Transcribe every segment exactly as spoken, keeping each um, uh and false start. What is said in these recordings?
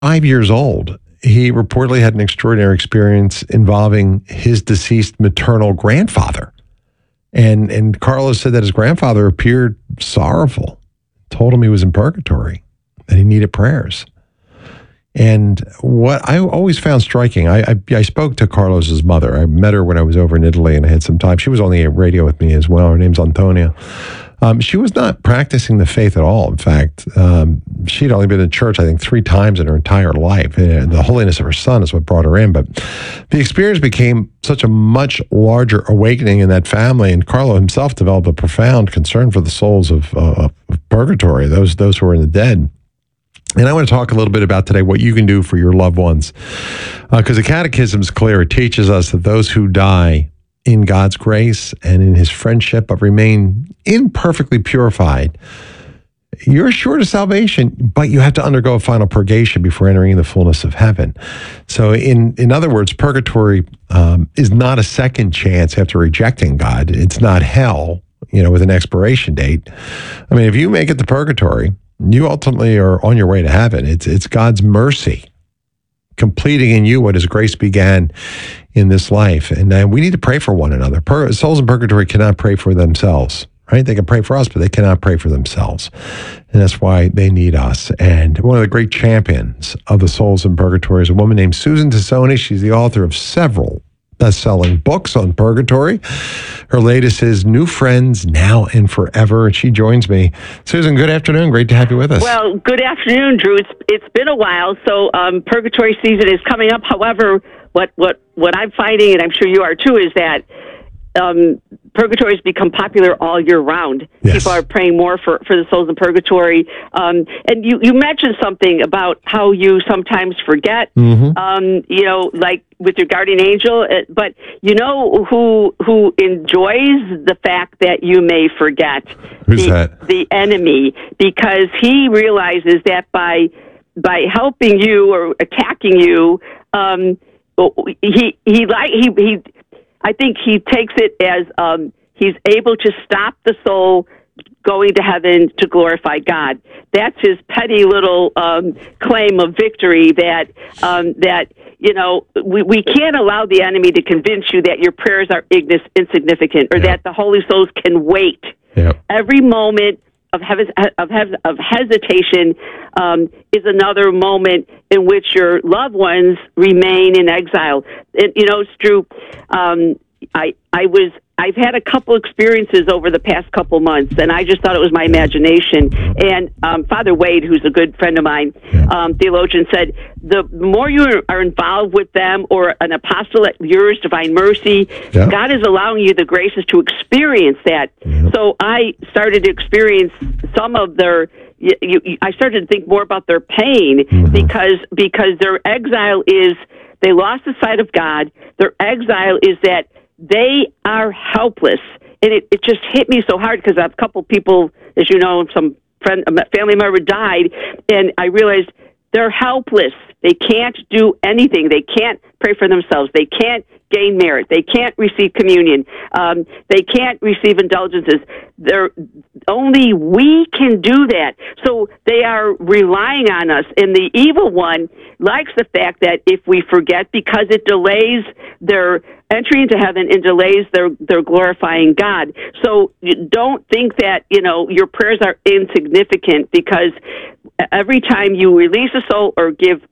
five years old, he reportedly had an extraordinary experience involving his deceased maternal grandfather. And and Carlos said that his grandfather appeared sorrowful, told him he was in purgatory, that he needed prayers. And what I always found striking, I, I, I spoke to Carlos's mother. I met her when I was over in Italy and I had some time. She was on the radio with me as well. Her name's Antonia. Um, she was not practicing the faith at all. In fact, um, she'd only been in church, I think, three times in her entire life. And the holiness of her son is what brought her in. But the experience became such a much larger awakening in that family. And Carlo himself developed a profound concern for the souls of, uh, of purgatory, those those who are in the dead. And I want to talk a little bit about today what you can do for your loved ones. Because uh, the Catechism is clear. It teaches us that those who die in God's grace and in his friendship but remain imperfectly purified, you're assured of salvation, but you have to undergo a final purgation before entering the fullness of heaven. So in, in other words, purgatory um, is not a second chance after rejecting God. It's not hell, you know, with an expiration date. I mean, if you make it to purgatory, you ultimately are on your way to heaven. It's it's God's mercy completing in you what his grace began in this life. And uh, we need to pray for one another. Pur- souls in purgatory cannot pray for themselves, right? They can pray for us, but they cannot pray for themselves. And that's why they need us. And one of the great champions of the souls in purgatory is a woman named Susan Tassone. She's the author of several best-selling books on purgatory. Her latest is New Friends, Now and Forever, and she joins me. Susan, good afternoon. Great to have you with us. Well, good afternoon, Drew. It's it's been a while, so um, purgatory season is coming up. However, what, what, what I'm finding, and I'm sure you are too, is that um, purgatory has become popular all year round. Yes. People are praying more for, for the souls in purgatory. Um, and you, you mentioned something about how you sometimes forget, mm-hmm. um, you know, like with your guardian angel. But you know who who enjoys the fact that you may forget? Who's the, that? The enemy, because he realizes that by by helping you or attacking you, um, he he like he he. I think he takes it as um, he's able to stop the soul going to heaven to glorify God. That's his petty little um, claim of victory that, um, that you know, we, we can't allow the enemy to convince you that your prayers are ignis- insignificant or yep. that the holy souls can wait. Yep. Every moment of, hev- of, hev- of hesitation um, is another moment in which your loved ones remain in exile. It, you know, it's true. Um, I I was I've had a couple experiences over the past couple months, and I just thought it was my imagination. And um, Father Wade, who's a good friend of mine, um, theologian, said the more you are involved with them, or an apostle at yours, Divine Mercy, yeah. God is allowing you the graces to experience that. Yeah. So I started to experience some of their. You, you, I started to think more about their pain mm-hmm. because because their exile is they lost the sight of God. Their exile is that they are helpless, and it, it just hit me so hard because a couple people, as you know, some friend, a family member died, and I realized they're helpless. They can't do anything. They can't pray for themselves. They can't gain merit. They can't receive communion. Um, they can't receive indulgences. They're, only we can do that. So they are relying on us. And the evil one likes the fact that if we forget, because it delays their entry into heaven and delays their, their glorifying God. So don't think that, you know, your prayers are insignificant, because every time you release a soul or give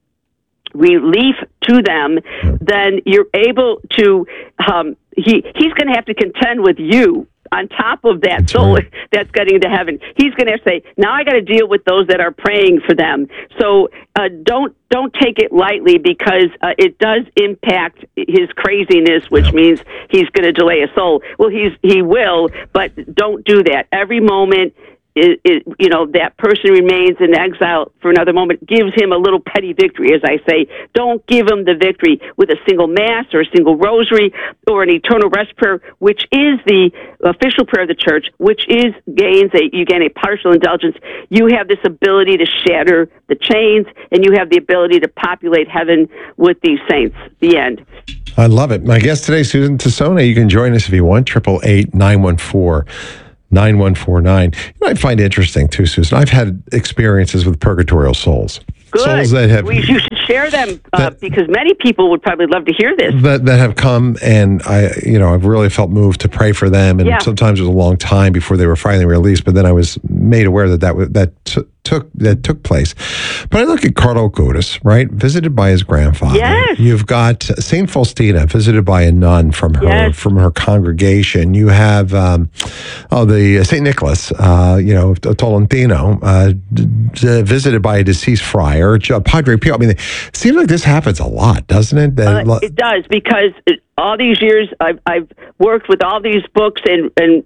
relief to them, then you're able to, um, he, he's going to have to contend with you on top of that that's soul right. that's getting into heaven. He's going to have to say, now I got to deal with those that are praying for them. So uh, don't don't take it lightly, because uh, it does impact his craziness, which yeah. means he's going to delay a soul. Well, he's he will, but don't do that. Every moment, It, it, you know, that person remains in exile for another moment, gives him a little petty victory, as I say. Don't give him the victory with a single mass or a single rosary or an eternal rest prayer, which is the official prayer of the church, which is gains a, you gain a partial indulgence. You have this ability to shatter the chains, and you have the ability to populate heaven with these saints. The end. I love it. My guest today, Susan Tassone. You can join us if you want, eight eight eight, nine one four, nine one four nine. You know, I find it interesting too, Susan. I've had experiences with purgatorial souls. Good. Souls that have, we, you should share them uh, that, because many people would probably love to hear this. That that have come, and I, you know, I've really felt moved to pray for them. And yeah. sometimes it was a long time before they were finally released. But then I was made aware that that was, that t- took that took place. But I look at Carlo Acutis, right, visited by his grandfather. Yes. You've got Saint Faustina, visited by a nun from her yes. from her congregation. You have um, oh the uh, Saint Nicholas, uh, you know, Tolentino, uh, d- d- visited by a deceased friar, Padre Pio. I mean, it seems like this happens a lot, doesn't it? That, uh, it does, because it, all these years I've, I've worked with all these books and, and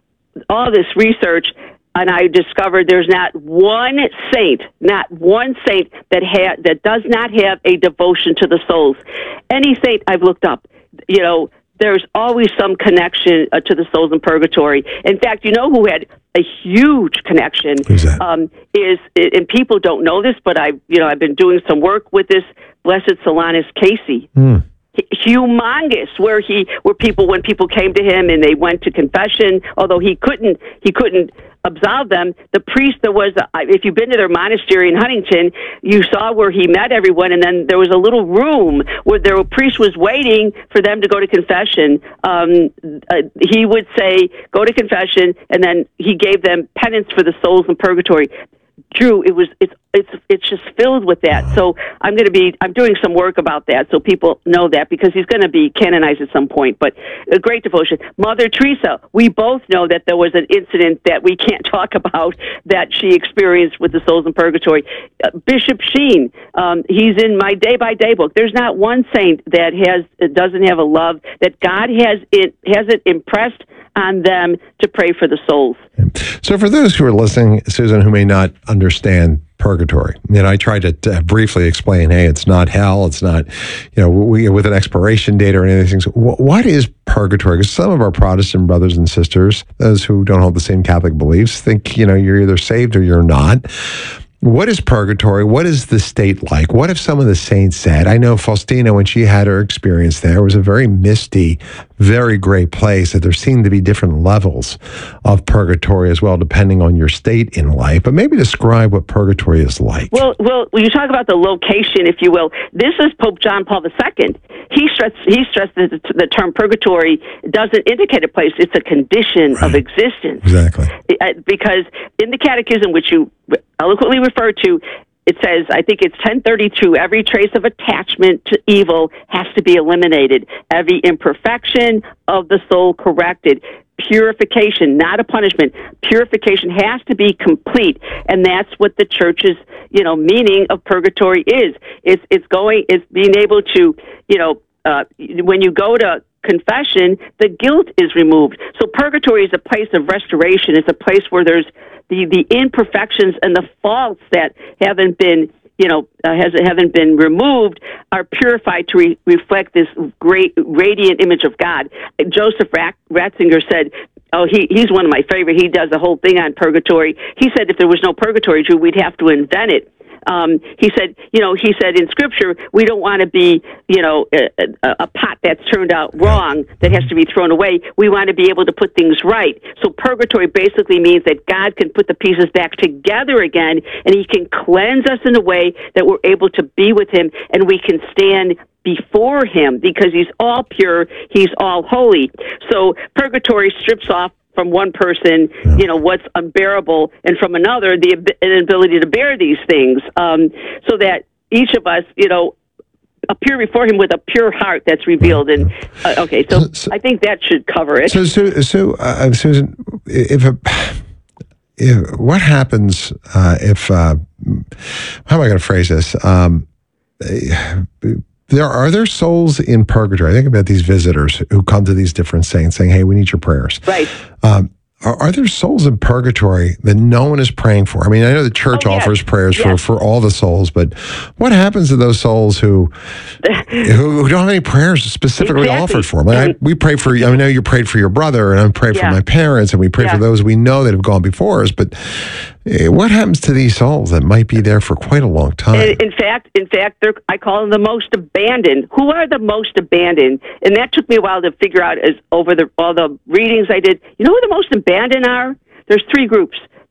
all this research, and I discovered there's not one saint, not one saint that ha- that does not have a devotion to the souls. Any saint I've looked up, you know, there's always some connection uh, to the souls in purgatory. In fact, you know who had a huge connection um, is, and people don't know this, but I, you know, I've been doing some work with this Blessed Solanus Casey. Mm. Humongous, where he, where people, when people came to him and they went to confession, although he couldn't, he couldn't absolve them. The priest, there was, a, if you've been to their monastery in Huntington, you saw where he met everyone, and then there was a little room where the priest was waiting for them to go to confession. Um, uh, he would say, "Go to confession," and then he gave them penance for the souls in purgatory. Drew, it was it's it's it's just filled with that. So I'm going to be I'm doing some work about that, so people know that, because he's going to be canonized at some point. But a great devotion. Mother Teresa, we both know that there was an incident that we can't talk about that she experienced with the souls in purgatory. Uh, Bishop Sheen, um, he's in my day by day book. There's not one saint that has doesn't have a love that God has it has it impressed on them to pray for the souls. So for those who are listening, Susan, who may not understand purgatory, and I tried to, to briefly explain, hey, it's not hell, it's not, you know, we, with an expiration date or any of these things. What is purgatory? Because some of our Protestant brothers and sisters, those who don't hold the same Catholic beliefs, think, you know, you're either saved or you're not. What is purgatory? What is the state like? What have some of the saints said? I know Faustina, when she had her experience there, was a very misty, very great place, that there seemed to be different levels of purgatory as well, depending on your state in life. But maybe describe what purgatory is like. Well, well, when you talk about the location, if you will, this is Pope John Paul the Second. He stressed, he stressed that the term purgatory doesn't indicate a place. It's a condition right. of existence. Exactly. Because in the Catechism, which you eloquently refer to, it says, I think it's ten thirty-two, every trace of attachment to evil has to be eliminated. Every imperfection of the soul corrected. Purification, not a punishment. Purification has to be complete. And that's what the church's, you know, meaning of purgatory is. It's, it's going, it's being able to, you know, uh, when you go to confession, the guilt is removed. So purgatory is a place of restoration. It's a place where there's the, the imperfections and the faults that haven't been, you know, uh, has, haven't been removed are purified to re- reflect this great radiant image of God. Joseph Rat- Ratzinger said, oh, he, he's one of my favorite. He does the whole thing on purgatory. He said if there was no purgatory, Drew, we'd have to invent it. Um, he said, you know, he said in Scripture, we don't want to be, you know, a, a, a pot that's turned out wrong that has to be thrown away. We want to be able to put things right. So purgatory basically means that God can put the pieces back together again, and he can cleanse us in a way that we're able to be with him, and we can stand before him because he's all pure, he's all holy. So purgatory strips off from one person, yeah. you know, what's unbearable, and from another, the inability to bear these things, um, so that each of us, you know, appear before him with a pure heart that's revealed. And uh, okay, so, so I think that should cover it. So, so, so uh, Susan, if, a, if what happens uh, if uh, how am I going to phrase this? Um, There are there souls in purgatory. I think about these visitors who come to these different saints saying, hey, we need your prayers. Right. Um, are, are there souls in purgatory that no one is praying for? I mean, I know the church oh, yes. offers prayers yes. for, for all the souls, but what happens to those souls who who, who don't have any prayers specifically exactly. offered for them? Like, I, we pray for, I know you prayed for your brother, and I prayed yeah. for my parents, and we pray yeah. for those we know that have gone before us, but what happens to these souls that might be there for quite a long time? In, in fact, in fact, they're, I call them the most abandoned. Who are the most abandoned? And that took me a while to figure out as over the all the readings I did. You know who the most abandoned are? There's three groups. The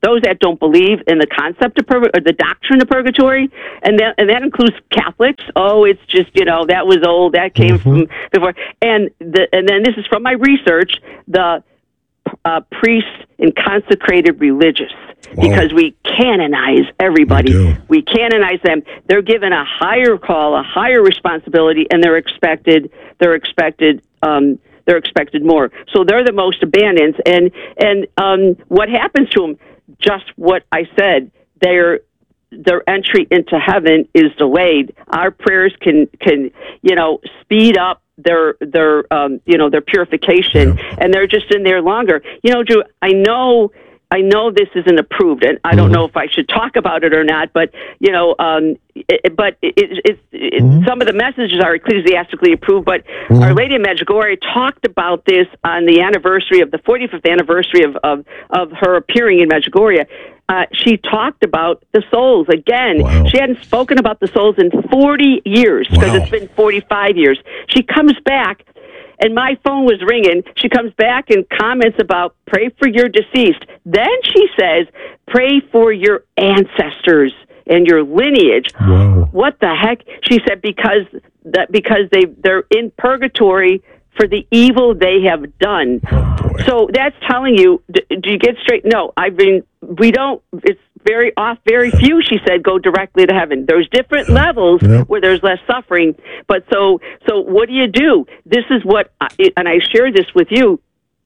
those that don't believe in the concept of purg- or the doctrine of purgatory, and that and that includes Catholics. Oh, it's just, you know, that was old, that came mm-hmm. from before, and the and then this is from my research, the uh, priests and consecrated religious. Whoa. Because we canonize everybody. We, we canonize them. They're given a higher call, a higher responsibility, and they're expected. They're expected. Um, they're expected more. So they're the most abandoned. And and um, what happens to them? Just what I said. Their their entry into heaven is delayed. Our prayers can can you know speed up their their um, you know their purification, yeah. and they're just in there longer. You know, Drew, I know. I know this isn't approved, and I don't mm-hmm. know if I should talk about it or not. But you know, um, it, but it, it, it, mm-hmm. some of the messages are ecclesiastically approved. But mm-hmm. Our Lady of Medjugorje talked about this on the anniversary of the forty-fifth anniversary of of, of her appearing in Medjugorje. Uh, she talked about the souls again. Wow. She hadn't spoken about the souls in forty years because wow. it's been forty-five years. She comes back. And my phone was ringing. She comes back and comments about pray for your deceased. Then she says, pray for your ancestors and your lineage. Whoa. What the heck? She said because that because they they're in purgatory for the evil they have done. Oh, so that's telling you. Do, do you get straight? No, I mean we don't. It's very off. Very few, she said, go directly to heaven. There's different levels yep. where there's less suffering. But so, so what do you do? This is what, I, and I share this with you.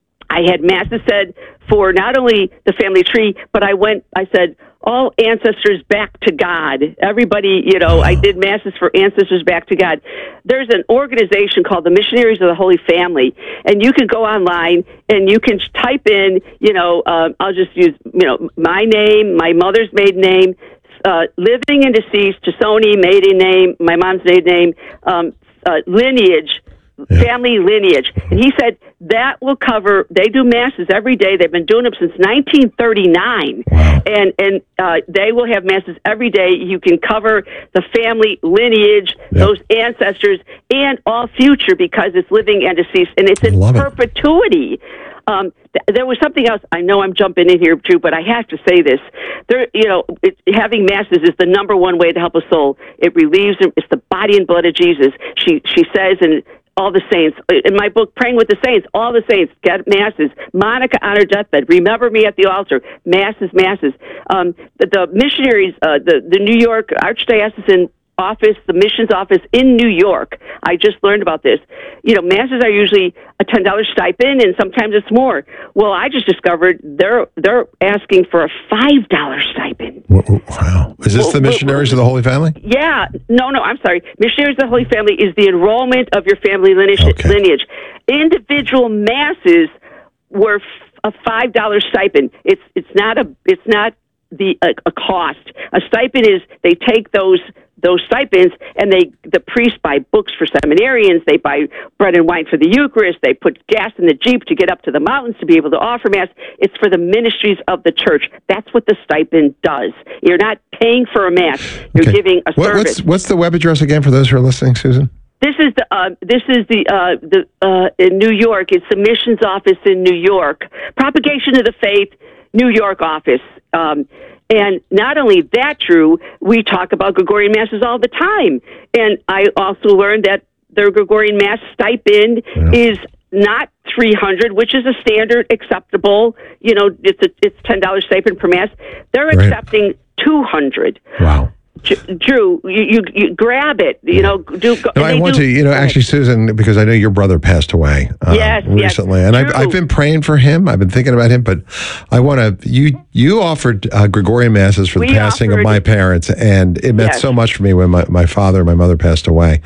I had masses said for not only the family tree, but I went, I said, all ancestors back to God. Everybody, you know, I did masses for ancestors back to God. There's an organization called the Missionaries of the Holy Family, and you can go online and you can type in, you know, uh, I'll just use, you know, my name, my mother's maiden name, uh, living and deceased, Tassoni, maiden name, my mom's maiden name, um, uh, lineage, yeah. family lineage. And he said that will cover, they do masses every day. They've been doing them since nineteen thirty-nine. Wow. And and uh, they will have masses every day. You can cover the family lineage, yeah. those ancestors, and all future because it's living and deceased. And it's in perpetuity. It. Um, th- there was something else. I know I'm jumping in here, Drew, but I have to say this. There, you know, it, having masses is the number one way to help a soul. It relieves them. It's the body and blood of Jesus. She she says, and all the saints in my book, Praying with the Saints. All the saints get masses. Monica on her deathbed. Remember me at the altar. Masses, masses. Um, the, the missionaries, uh, the the New York Archdiocesan office, the missions office in New York. I just learned about this. You know, masses are usually a ten dollars stipend, and sometimes it's more. Well, I just discovered they're they're asking for a five dollars stipend. Wow. Is this well, the Missionaries well, of the Holy Family? Yeah. No, no, I'm sorry. Missionaries of the Holy Family is the enrollment of your family lineage. Okay. lineage. Individual masses were f- a five dollars stipend. It's it's not a it's not the a, a cost. A stipend is they take those those stipends, and they the priests buy books for seminarians, they buy bread and wine for the Eucharist, they put gas in the Jeep to get up to the mountains to be able to offer Mass. It's for the ministries of the church. That's what the stipend does. You're not paying for a Mass. You're okay. giving a what, service. What's, what's the web address again for those who are listening, Susan? This is the uh, this is the uh, the uh, in New York. It's the missions office in New York. Propagation of the Faith, New York office. Um, And not only that, Drew, we talk about Gregorian Masses all the time. And I also learned that their Gregorian Mass stipend yeah. is not three hundred dollars, which is a standard acceptable, you know, it's a, it's ten dollars stipend per Mass. They're right. accepting two hundred dollars. Wow. Drew, you, you, you grab it, you know. Do, no, I want do, to, you know, actually, Susan, because I know your brother passed away uh, yes, recently, yes, and I've, I've been praying for him. I've been thinking about him, but I want to. You you offered uh, Gregorian Masses for the we passing offered, of my parents, and it meant yes. so much for me when my, my father and my mother passed away.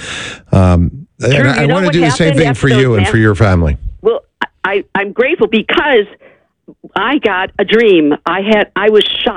Um, Drew, and I, I want to do the same thing for you and for your family. Well, I, I'm grateful because I got a dream. I had I was shocked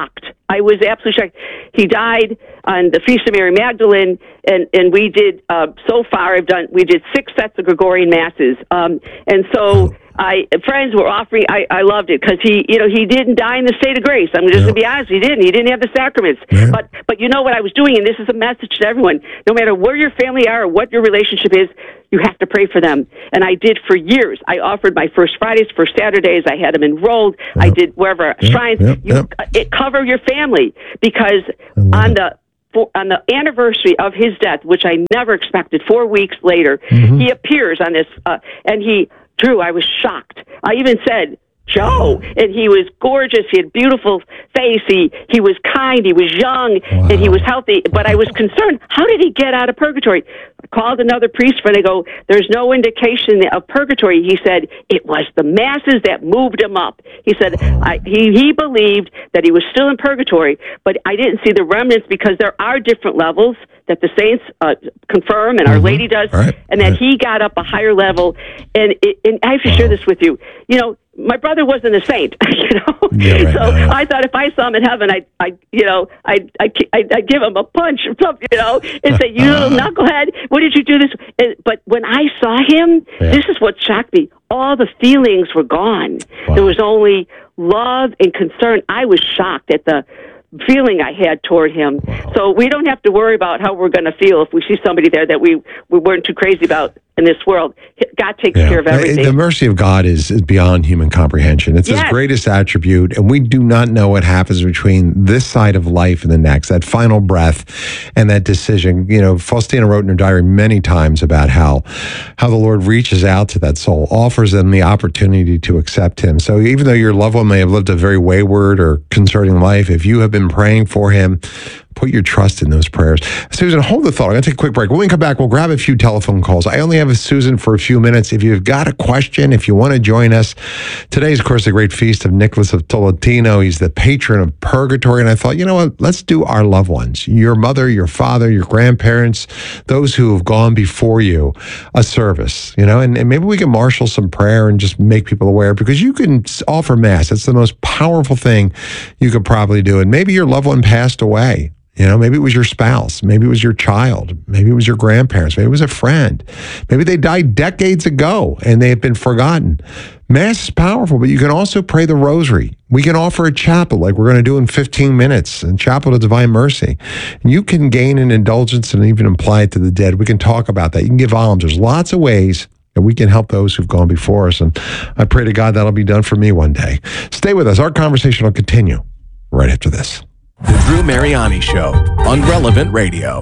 I was absolutely shocked. He died on the Feast of Mary Magdalene, and, and we did, uh, so far, I've done, we did six sets of Gregorian Masses. Um, and so I, friends were offering, I, I loved it, because he, you know, he didn't die in the state of grace. I'm just Yep. going to be honest, he didn't. He didn't have the sacraments. Yeah. But, but you know what I was doing, and this is a message to everyone, no matter where your family are or what your relationship is, you have to pray for them. And I did for years. I offered my first Fridays, first Saturdays. I had them enrolled. Yep. I did wherever Yep. shrines. Yep. You Yep. It, cover your family, because on the for, on the anniversary of his death, which I never expected, four weeks later, mm-hmm. he appears on this, uh, and he, Drew, I was shocked. I even said, Joe, and he was gorgeous. He had beautiful face. He he was kind. He was young, wow. and he was healthy. But I was concerned. How did he get out of purgatory? I called another priest friend. I go, "There's no indication of purgatory." He said it was the masses that moved him up. He said I, he he believed that he was still in purgatory, but I didn't see the remnants, because there are different levels that the saints uh, confirm, and Our mm-hmm. Lady does, right. and that right. he got up a higher level. And it, and I have to wow. share this with you. You know, my brother wasn't a saint, you know. Yeah, right, so right. I thought if I saw him in heaven, I, I, you know, I, I, I give him a punch or something, you know, and say, "You little knucklehead, what did you do this?" And, but when I saw him, yeah. this is what shocked me. All the feelings were gone. Wow. There was only love and concern. I was shocked at the feeling I had toward him. Wow. So we don't have to worry about how we're going to feel if we see somebody there that we, we weren't too crazy about in this world. God takes yeah. care of everything. The mercy of God is, is beyond human comprehension. It's yes. his greatest attribute, and we do not know what happens between this side of life and the next, that final breath and that decision. You know, Faustina wrote in her diary many times about how, how the Lord reaches out to that soul, offers them the opportunity to accept him. So even though your loved one may have lived a very wayward or concerning life, if you have been praying for him, put your trust in those prayers. Susan, hold the thought. I'm going to take a quick break. When we come back, we'll grab a few telephone calls. I only have Susan for a few minutes. If you've got a question, if you want to join us, today is, of course, the great feast of Nicholas of Tolentino. He's the patron of purgatory. And I thought, you know what? Let's do our loved ones, your mother, your father, your grandparents, those who have gone before you, a service, you know, and, and maybe we can marshal some prayer and just make people aware, because you can offer Mass. It's the most powerful thing you could probably do. And maybe your loved one passed away. You know, maybe it was your spouse, maybe it was your child, maybe it was your grandparents, maybe it was a friend. Maybe they died decades ago and they have been forgotten. Mass is powerful, but you can also pray the rosary. We can offer a chapel like we're going to do in fifteen minutes, a chapel to Divine Mercy. And you can gain an indulgence and even apply it to the dead. We can talk about that. You can give alms. There's lots of ways that we can help those who've gone before us. And I pray to God that'll be done for me one day. Stay with us. Our conversation will continue right after this. The Drew Mariani Show on Relevant Radio.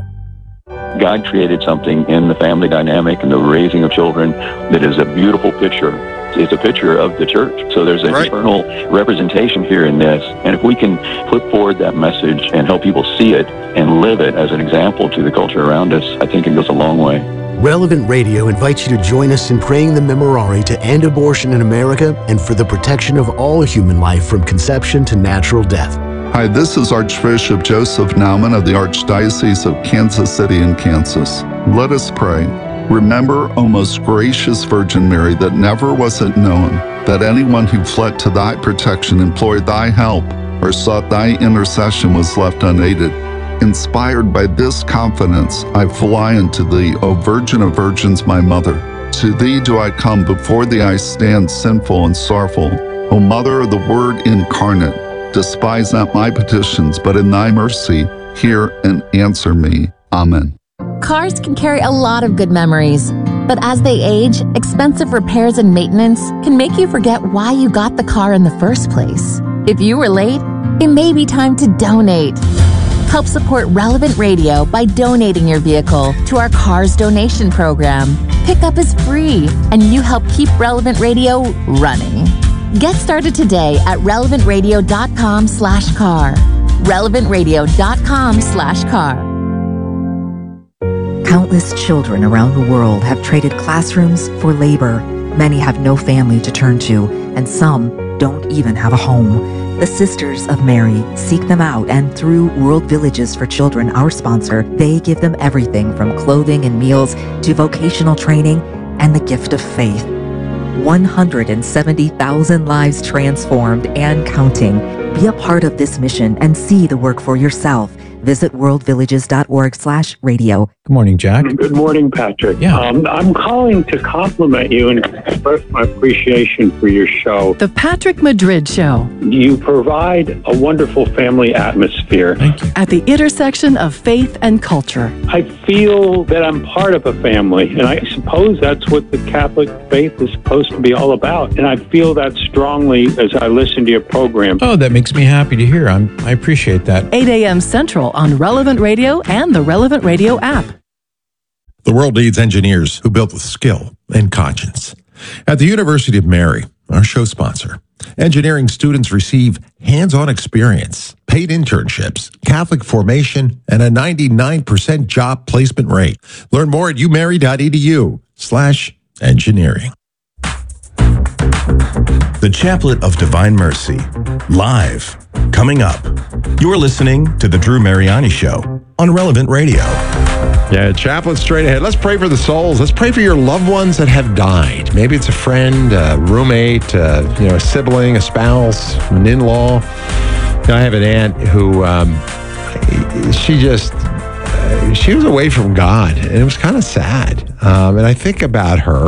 God created something in the family dynamic and the raising of children that is a beautiful picture. It's a picture of the church. So there's an right. eternal representation here in this. And if we can put forward that message and help people see it and live it as an example to the culture around us, I think it goes a long way. Relevant Radio invites you to join us in praying the Memorare to end abortion in America and for the protection of all human life from conception to natural death. Hi, this is Archbishop Joseph Naumann of the Archdiocese of Kansas City in Kansas. Let us pray. Remember, O most gracious Virgin Mary, that never was it known that anyone who fled to thy protection, implored thy help, or sought thy intercession was left unaided. Inspired by this confidence, I fly unto thee, O Virgin of Virgins, my Mother. To thee do I come, before thee I stand sinful and sorrowful. O Mother of the Word incarnate, despise not my petitions, but in thy mercy, hear and answer me. Amen. Cars can carry a lot of good memories, but as they age, expensive repairs and maintenance can make you forget why you got the car in the first place. If you were late, it may be time to donate. Help support Relevant Radio by donating your vehicle to our Cars Donation Program. Pickup is free, and you help keep Relevant Radio running. Get started today at relevantradio.com slash car. relevantradio.com slash car. Countless children around the world have traded classrooms for labor. Many have no family to turn to, and some don't even have a home. The Sisters of Mary seek them out, and through World Villages for Children, our sponsor, they give them everything from clothing and meals to vocational training and the gift of faith. one hundred seventy thousand lives transformed and counting. Be a part of this mission and see the work for yourself. Visit worldvillages.org slash radio. Good morning, Jack. Good morning, Patrick. Yeah. Um, I'm calling to compliment you and express my appreciation for your show. The Patrick Madrid Show. You provide a wonderful family atmosphere. Thank you. At the intersection of faith and culture. I feel that I'm part of a family, and I suppose that's what the Catholic faith is supposed to be all about. And I feel that strongly as I listen to your program. Oh, that makes me happy to hear. I'm, I appreciate that. eight a.m. Central on Relevant Radio and the Relevant Radio app. The world needs engineers who build with skill and conscience. At the University of Mary, our show sponsor, engineering students receive hands-on experience, paid internships, Catholic formation, and a ninety-nine percent job placement rate. Learn more at umary.edu slash engineering. The Chaplet of Divine Mercy, live, coming up. You're listening to The Drew Mariani Show on Relevant Radio. Yeah, Chaplet straight ahead. Let's pray for the souls. Let's pray for your loved ones that have died. Maybe it's a friend, a roommate, uh, you know, a sibling, a spouse, an in-law. You know, I have an aunt who, um, she just, uh, she was away from God, and it was kind of sad. Um, and I think about her,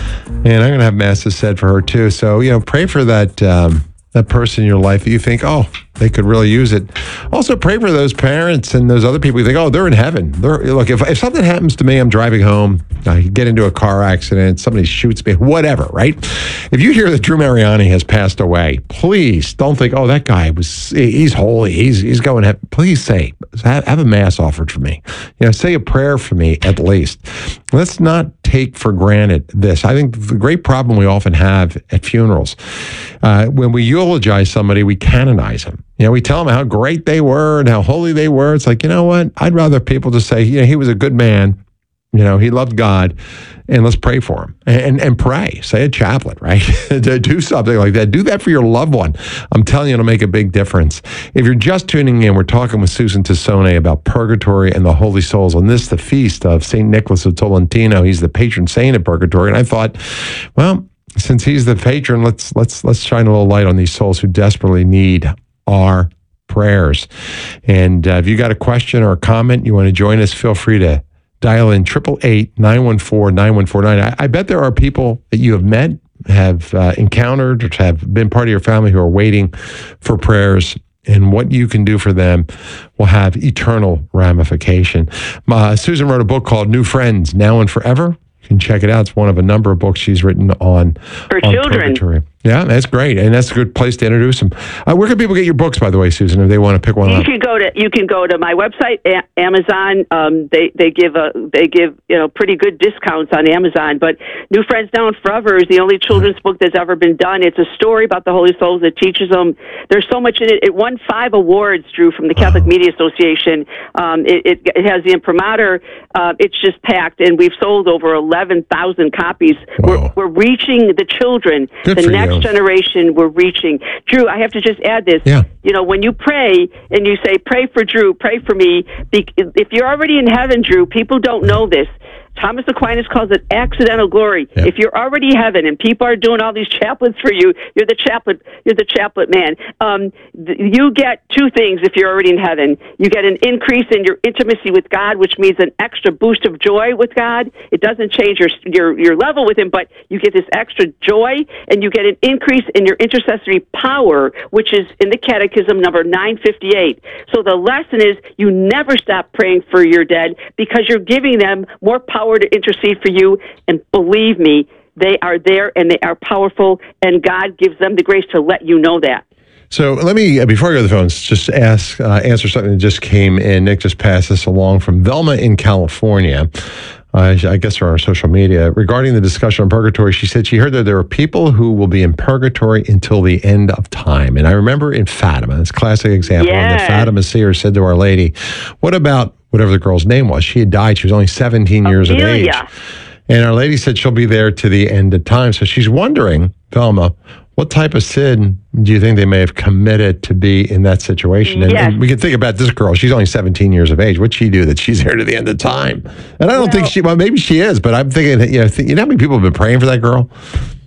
and I'm going to have masses said for her too. So, you know, pray for that um, that person in your life that you think, oh, they could really use it. Also, pray for those parents and those other people you think, oh, they're in heaven. They're, look, if, if something happens to me, I'm driving home, I get into a car accident, somebody shoots me, whatever, right? If you hear that Drew Mariani has passed away, please don't think, oh, that guy was, he's holy, he's he's going to heaven. Please say, have, have a mass offered for me. You know, say a prayer for me at least. Let's not take for granted this. I think the great problem we often have at funerals, uh, when we eulogize somebody, we canonize them. You know, we tell them how great they were and how holy they were. It's like, you know what? I'd rather people just say, you know, he was a good man. You know, he loved God, and let's pray for him and and, and pray. Say a chaplet, right? Do something like that. Do that for your loved one. I'm telling you, it'll make a big difference. If you're just tuning in, we're talking with Susan Tassone about purgatory and the holy souls. On this, the feast of Saint Nicholas of Tolentino. He's the patron saint of purgatory, and I thought, well, since he's the patron, let's let's let's shine a little light on these souls who desperately need our prayers. And uh, if you got a question or a comment, you want to join us, feel free to dial in triple eight, nine one four, nine one four nine. I, I bet there are people that you have met, have uh, encountered, or have been part of your family who are waiting for prayers, and what you can do for them will have eternal ramification. Uh, Susan wrote a book called New Friends, Now and Forever. You can check it out. It's one of a number of books she's written on, for on children. Purgatory. Yeah, that's great, and that's a good place to introduce them. Uh, where can people get your books, by the way, Susan, if they want to pick one You up? can go to you can go to my website, a- Amazon. Um, they they give a they give you know pretty good discounts on Amazon. But New Friends Now and Forever is the only children's book that's ever been done. It's a story about the Holy Souls that teaches them. There's so much in it. It won five awards, Drew, from the Catholic wow. Media Association. Um, it, it it has the imprimatur. Uh, it's just packed, and we've sold over eleven thousand copies. Wow. We're we're reaching the children, Good the for next you. generation. We're reaching. Drew, I have to just add this. Yeah. You know, when you pray and you say, pray for Drew, pray for me, if you're already in heaven, Drew, people don't know this. Thomas Aquinas calls it accidental glory. Yep. If you're already in heaven and people are doing all these chaplets for you, you're the chaplet. You're the chaplet man. Um, th- you get two things if you're already in heaven. You get an increase in your intimacy with God, which means an extra boost of joy with God. It doesn't change your your your level with Him, but you get this extra joy, and you get an increase in your intercessory power, which is in the Catechism number nine fifty-eight. So the lesson is you never stop praying for your dead because you're giving them more power to intercede for you, and believe me, they are there and they are powerful, and God gives them the grace to let you know that. So let me, before I go to the phones, just ask, uh, answer something that just came in. Nick just passed this along from Velma in California. Uh, I guess on our social media, regarding the discussion on purgatory. She said she heard that there are people who will be in purgatory until the end of time. And I remember in Fatima, it's a classic example, Yeah. and the Fatima seer said to Our Lady, what about whatever the girl's name was? She had died. She was only seventeen years of age. Amelia. And Our Lady said she'll be there to the end of time. So she's wondering, Velma, what type of sin do you think they may have committed to be in that situation? And, Yes. and we can think about this girl. She's only seventeen years of age. What'd she do that she's there to the end of time? And I don't Well- think she, well, maybe she is, but I'm thinking, that, you know, th- you know how many people have been praying for that girl?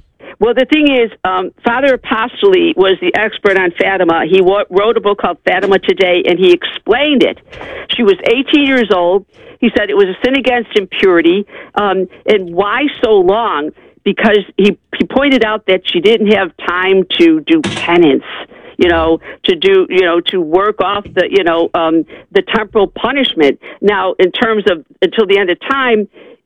Well, the thing is, um, Father Apostoli was the expert on Fatima. He w- wrote a book called Fatima Today, and he explained it. She was eighteen years old. He said it was a sin against impurity. Um, and why so long? Because he, he pointed out that she didn't have time to do penance, you know, to do, you know, to work off the, you know, um, the temporal punishment. Now, in terms of until the end of time,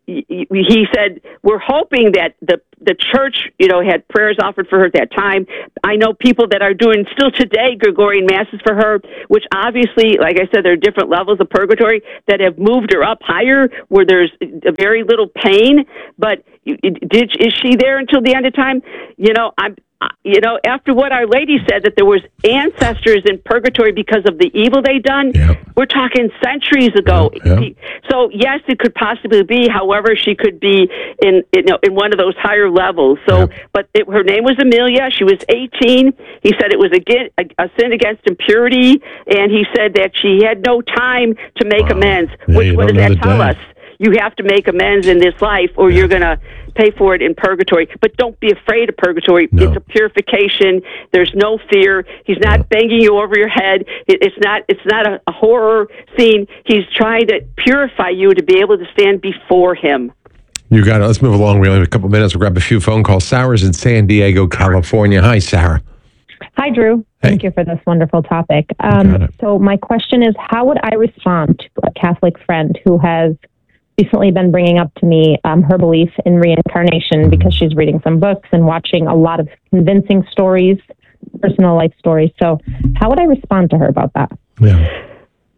he said, we're hoping that the the church, you know, had prayers offered for her at that time. I know people that are doing still today Gregorian masses for her, which obviously, like I said, there are different levels of purgatory that have moved her up higher where there's very little pain. But did is she there until the end of time? You know, I'm. You know, after what Our Lady said, that there was ancestors in purgatory because of the evil they done, yep. We're talking centuries ago. Yep, yep. So, yes, it could possibly be. However, she could be in, you know, in one of those higher levels. So, yep. But it, her name was Amelia. She was eighteen. He said it was a, a, a sin against impurity, and he said that she had no time to make wow. amends. Yeah, Which, what does that tell day. us? You have to make amends in this life, or yeah. you're going to pay for it in purgatory. But don't be afraid of purgatory. No. It's a purification. There's no fear. He's not no. banging you over your head. It, it's not. It's not a, a horror scene. He's trying to purify you to be able to stand before him. You got it. Let's move along. We only have a couple minutes. We'll grab a few phone calls. Sarah's in San Diego, California. Hi, Sarah. Hi, Drew. Hey. Thank you for this wonderful topic. Um, so my question is, how would I respond to a Catholic friend who has recently been bringing up to me um, her belief in reincarnation because she's reading some books and watching a lot of convincing stories, personal life stories. So how would I respond to her about that? Yeah.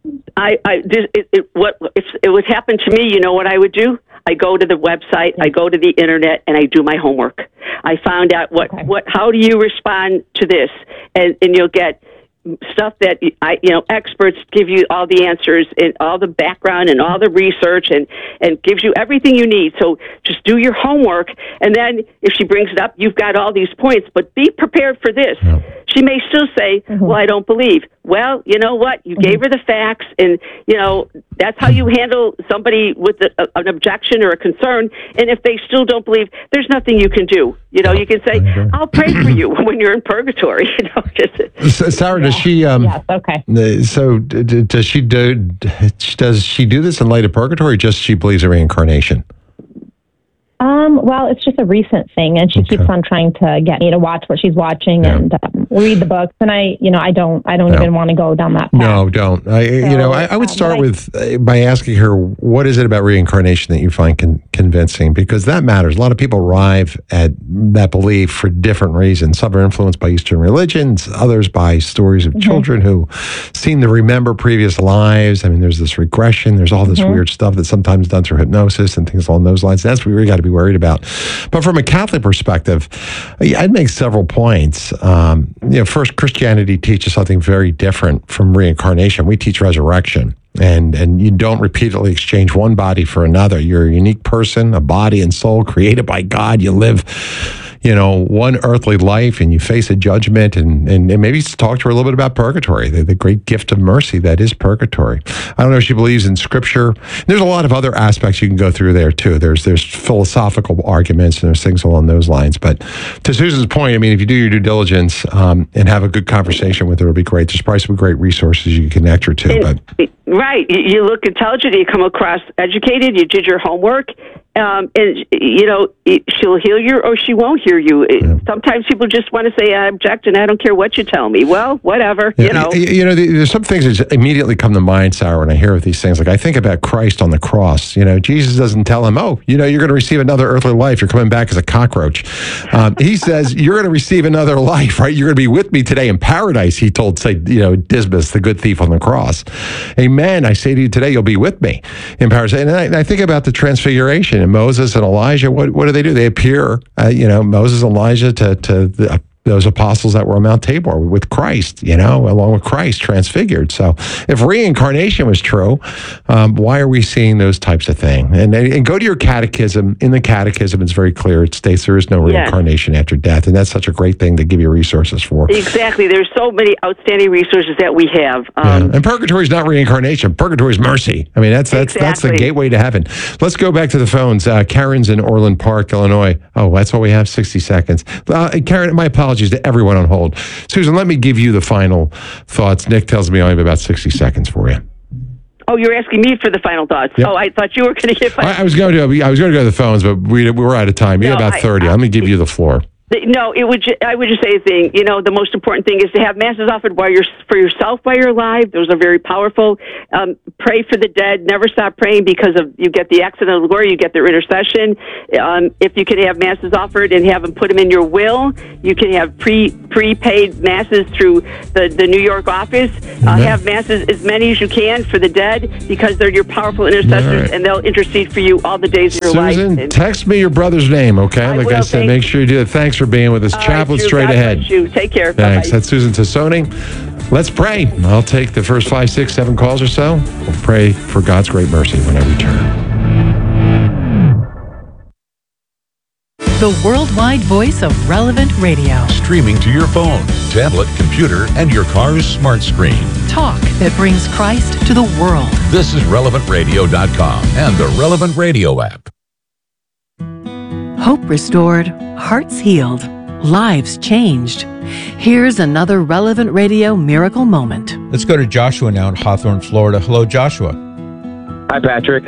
I, I this, it, it, what if it would happen to me? You know what I would do? I go to the website, I go to the internet, and I do my homework. I found out what, okay. what how do you respond to this, and and you'll get stuff that I, you know, experts give you all the answers and all the background and all the research and, and gives you everything you need. So just do your homework. And then if she brings it up, you've got all these points, but be prepared for this. Yeah. She may still say, mm-hmm. well, I don't believe. Well, you know what? You mm-hmm. gave her the facts, and, you know, that's how you handle somebody with a, an objection or a concern. And if they still don't believe, there's nothing you can do. You know, you can say, I'll pray for you when you're in purgatory. You know, just so, Sarah, does she? Um, yes. Okay. So, d- does she do? Does she do this in light of purgatory? Or just she believes in reincarnation? Um, well, it's just a recent thing, and she okay. keeps on trying to get me to watch what she's watching yeah. and um, read the books. And I, you know, I don't, I don't no. even want to go down that path. No, don't. I, so, you know, I, I would start uh, with I, by asking her, what is it about reincarnation that you find con- convincing? Because that matters. A lot of people arrive at that belief for different reasons. Some are influenced by Eastern religions, others by stories of mm-hmm. children who seem to remember previous lives. I mean, there's this regression. There's all this mm-hmm. weird stuff that's sometimes done through hypnosis and things along those lines. That's what we really got to be worried about. But from a Catholic perspective, I'd make several points. Um, you know, first, Christianity teaches something very different from reincarnation. We teach resurrection. And and you don't repeatedly exchange one body for another. You're a unique person, a body and soul created by God. You live, you know, one earthly life, and you face a judgment, and, and, and maybe talk to her a little bit about purgatory, the, the great gift of mercy that is purgatory. I don't know if she believes in scripture. There's a lot of other aspects you can go through there, too. There's there's philosophical arguments, and there's things along those lines. But to Susan's point, I mean, if you do your due diligence um, and have a good conversation with her, it'll be great. There's probably some great resources you can connect her to. But right. You look intelligent, you come across educated, you did your homework, um, and, you know, she'll hear you or she won't hear you. Yeah. Sometimes people just want to say, I object, and I don't care what you tell me. Well, whatever, yeah. you know. You know, there's some things that immediately come to mind, Sarah, when I hear of these things. Like, I think about Christ on the cross. You know, Jesus doesn't tell him, oh, you know, you're going to receive another earthly life. You're coming back as a cockroach. Um, he says, you're going to receive another life, right? You're going to be with me today in paradise, he told, say, you know, Dismas, the good thief on the cross. Amen. I say to you today, you'll be with me in paradise. And I, and I think about the transfiguration and Moses and Elijah. What what do they do? They appear, uh, you know, Moses and Elijah to to the, those apostles that were on Mount Tabor with Christ, you know, along with Christ transfigured. So if reincarnation was true, um, why are we seeing those types of things? And, and go to your catechism. In the catechism, it's very clear. It states there is no reincarnation yes. after death. And that's such a great thing to give you resources for. Exactly. There's so many outstanding resources that we have. Um, yeah. And purgatory is not reincarnation. Purgatory is mercy. I mean, that's that's exactly. that's the gateway to heaven. Let's go back to the phones. Uh, Karen's in Orland Park, Illinois. Oh, that's all we have, sixty seconds. Uh, Karen, my apologies to everyone on hold. Susan, let me give you the final thoughts. Nick tells me I have about sixty seconds for you. Oh, you're asking me for the final thoughts. Yep. Oh, I thought you were going to get. Final- I, I was going to. I was going to go to the phones, but we, we were out of time. You no, had about thirty. I, I, I'm going to give you the floor. No, it would. Ju- I would just say a thing. You know, the most important thing is to have masses offered while you're for yourself while you're alive. Those are very powerful. Um, pray for the dead. Never stop praying because of you get the accident of the glory. You get their intercession. Um, if you can have masses offered and have them put them in your will, you can have pre prepaid masses through the, the New York office. Uh, have masses as many as you can for the dead because they're your powerful intercessors right. and they'll intercede for you all the days of your Susan, life. Susan, text me your brother's name, okay? I like will, I said, make sure you do that. Thanks for being with us. All Chaplain right, straight God ahead. Bless you. Take care. Thanks. Bye-bye. That's Susan Tassoni. Let's pray. I'll take the first five, six, seven calls or so. We'll pray for God's great mercy when I return. The worldwide voice of Relevant Radio. Streaming to your phone, tablet, computer, and your car's smart screen. Talk that brings Christ to the world. This is relevant radio dot com and the Relevant Radio app. Hope restored, hearts healed, lives changed. Here's another Relevant Radio miracle moment. Let's go to Joshua now in Hawthorne, Florida. Hello, Joshua. Hi, Patrick.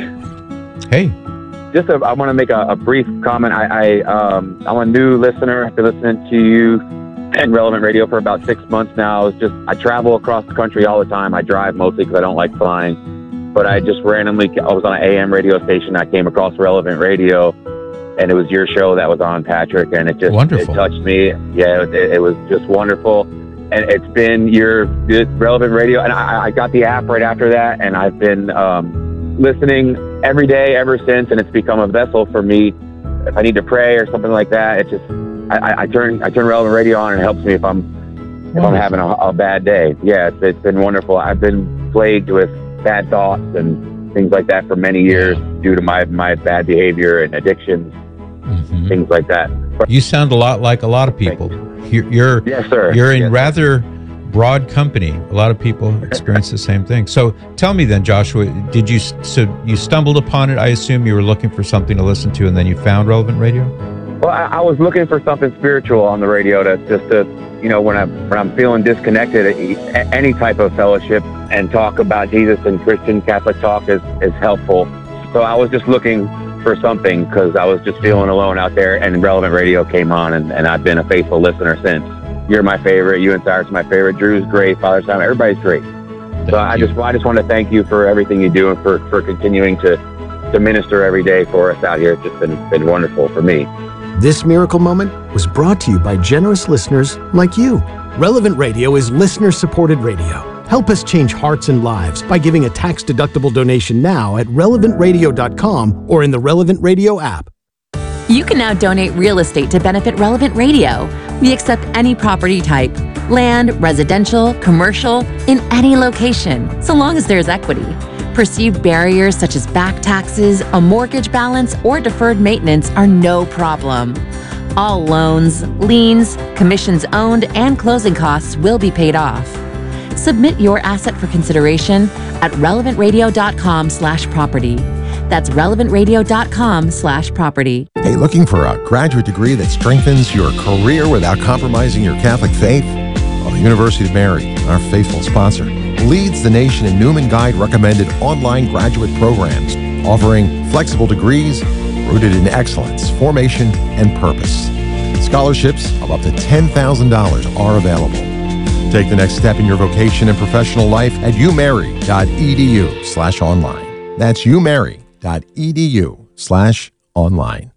Hey. Just a, I want to make a, a brief comment. I, I, um, I'm a new listener. I've been listening to you and Relevant Radio for about six months now. It's just I travel across the country all the time. I drive mostly because I don't like flying. But I just randomly, I was on an A M radio station. I came across Relevant Radio. And it was your show that was on, Patrick, and it just wonderful. It touched me. Yeah, it, it was just wonderful. And it's been your Relevant Radio, and I, I got the app right after that, and I've been um, listening every day ever since, and it's become a vessel for me. If I need to pray or something like that, it just I, I turn I turn Relevant Radio on, and it helps me if I'm if wonderful. I'm having a, a bad day. Yeah, it's, it's been wonderful. I've been plagued with bad thoughts and things like that for many years due to my my bad behavior and addictions. Mm-hmm. Things like that. You sound a lot like a lot of people. You're, you're yes, sir. You're in yes. rather broad company. A lot of people experience the same thing. So tell me then, Joshua, did you so you stumbled upon it? I assume you were looking for something to listen to, and then you found Relevant Radio. Well, I, I was looking for something spiritual on the radio to just to you know when I'm when I'm feeling disconnected, any type of fellowship and talk about Jesus and Christian Catholic talk is is helpful. So I was just looking for something because I was just feeling alone out there, and Relevant Radio came on, and, and I've been a faithful listener since. You're my favorite. You and Cyrus are my favorite. Drew's great. Father Simon, everybody's great. Thank so I you. just I just want to thank you for everything you do and for, for continuing to, to minister every day for us out here. It's just been, been wonderful for me. This miracle moment was brought to you by generous listeners like you. Relevant Radio is listener-supported radio. Help us change hearts and lives by giving a tax-deductible donation now at relevant radio dot com or in the Relevant Radio app. You can now donate real estate to benefit Relevant Radio. We accept any property type, land, residential, commercial, in any location, so long as there's equity. Perceived barriers such as back taxes, a mortgage balance, or deferred maintenance are no problem. All loans, liens, commissions owned, and closing costs will be paid off. Submit your asset for consideration at relevant radio dot com slash property. That's relevant radio dot com slash property. Hey, looking for a graduate degree that strengthens your career without compromising your Catholic faith? Well, the University of Mary, our faithful sponsor, leads the nation in Newman Guide recommended online graduate programs, offering flexible degrees rooted in excellence, formation, and purpose. Scholarships of up to ten thousand dollars are available. Take the next step in your vocation and professional life at umary dot e d u slash online. That's umary dot e d u slash online.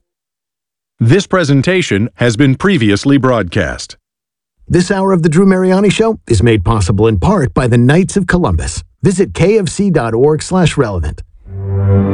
This presentation has been previously broadcast. This hour of the Drew Mariani Show is made possible in part by the Knights of Columbus. Visit k f c dot org slash relevant.